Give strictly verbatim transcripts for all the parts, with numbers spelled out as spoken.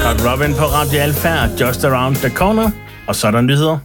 Hot Robin på Radio Alfa, Just Around the Corner. Og så er der nyheder.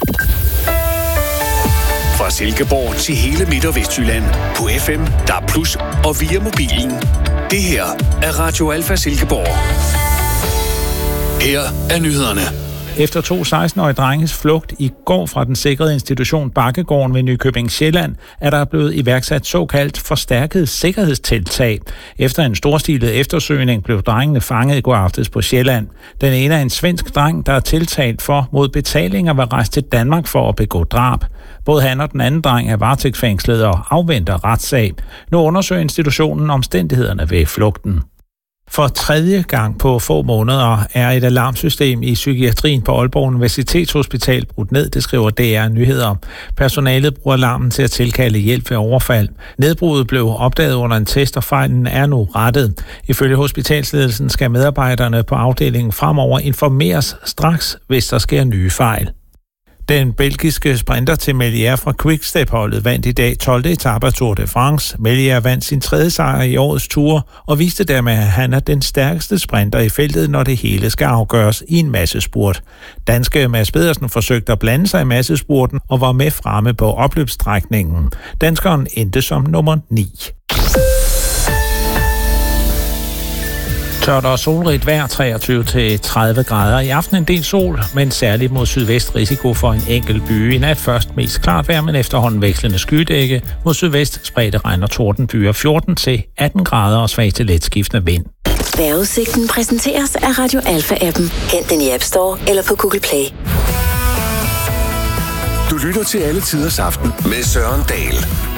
Fra Silkeborg til hele Midt- og Vestjylland. På F M, D A B plus, og via mobilen. Det her er Radio Alfa Silkeborg. Her er nyhederne. Efter to seksten-årige drenges flugt i går fra den sikrede institution Bakkegården ved Nykøbing Sjælland, er der blevet iværksat såkaldt forstærket sikkerhedstiltag. Efter en storstilet eftersøgning blev drengene fanget i går aftes på Sjælland. Den ene er en svensk dreng, der er tiltalt for mod betaling at være rejst til Danmark for at begå drab. Både han og den anden dreng er varetægtsfængslet og afventer retssag. Nu undersøger institutionen omstændighederne ved flugten. For tredje gang på få måneder er et alarmsystem i psykiatrien på Aalborg Universitetshospital brudt ned, det skriver D R Nyheder. Personalet bruger alarmen til at tilkalde hjælp ved overfald. Nedbruddet blev opdaget under en test, og fejlen er nu rettet. Ifølge hospitalsledelsen skal medarbejderne på afdelingen fremover informeres straks, hvis der sker nye fejl. Den belgiske sprinter til Melier fra Quickstep-holdet vandt i dag tolvte etape af Tour de France. Melier vandt sin tredje sejr i årets Tour og viste dermed, at han er den stærkeste sprinter i feltet, når det hele skal afgøres i en massespurt. Danske Mads Pedersen forsøgte at blande sig i massespurten og var med fremme på opløbsstrækningen. Danskeren endte som nummer ni. Tørt og solrigt vejr, treogtyve til tredive grader. I aften en del sol, men særligt mod sydvest risiko for en enkelt by. I nat først mest klart vejr, men efterhånden vekslende skydække. Mod sydvest spredte regn og tordenbyer, fjorten til atten grader og svag til let skiftende vind. Vejrudsigten præsenteres af Radio Alfa-appen. Hent den i App Store eller på Google Play. Du lytter til Alle Tiders Aften med Søren Dahl.